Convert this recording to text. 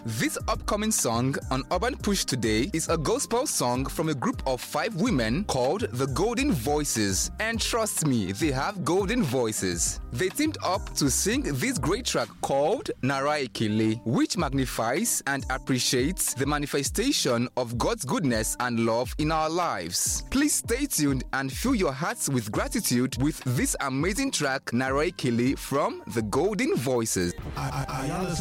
This upcoming song on Urban Push today is a gospel song from a group of 5 women called the Golden Voices. And trust me, they have golden voices. They teamed up to sing this great track called Nara Ekele, which magnifies and appreciates the manifestation of God's goodness and love in our lives. Please stay tuned and fill your hearts with gratitude with this amazing track Nara Ekele from the Golden Voices.